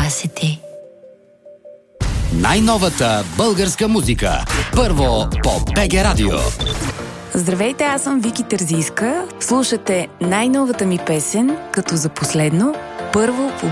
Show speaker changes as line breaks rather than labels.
си ти.
Най-новата българска музика. Първо по БГ Радио.
Здравейте, аз съм Вики Терзийска. Слушате най-новата ми песен, като за последно, първо по